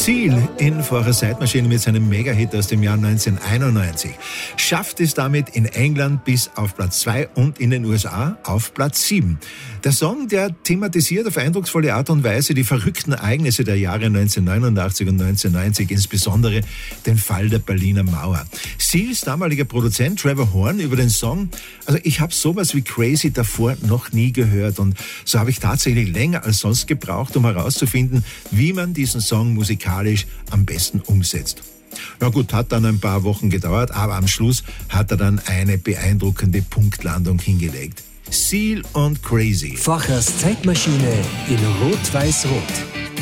Seal in Vorher Zeitmaschine mit seinem Mega-Hit aus dem Jahr 1991 schafft es damit in England bis auf Platz 2 und in den USA auf Platz 7. Der Song, der thematisiert auf eindrucksvolle Art und Weise die verrückten Ereignisse der Jahre 1989 und 1990, insbesondere den Fall der Berliner Mauer. Seals damaliger Produzent Trevor Horn über den Song, also ich habe sowas wie Crazy davor noch nie gehört und so habe ich tatsächlich länger als sonst gebraucht, um herauszufinden, wie man diesen Song musikalisch am besten umsetzt. Na gut, hat dann ein paar Wochen gedauert, aber am Schluss hat er dann eine beeindruckende Punktlandung hingelegt. Seal und Crazy. Vorhers Zeitmaschine in Rot-Weiß-Rot.